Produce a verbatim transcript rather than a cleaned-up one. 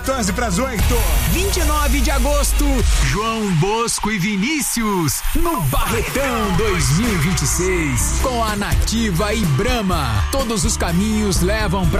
quatorze para as oito. vinte e nove de agosto, João Bosco e Vinícius, no Barretão dois mil e vinte e seis, com a Nativa e Brahma. Todos os caminhos levam pra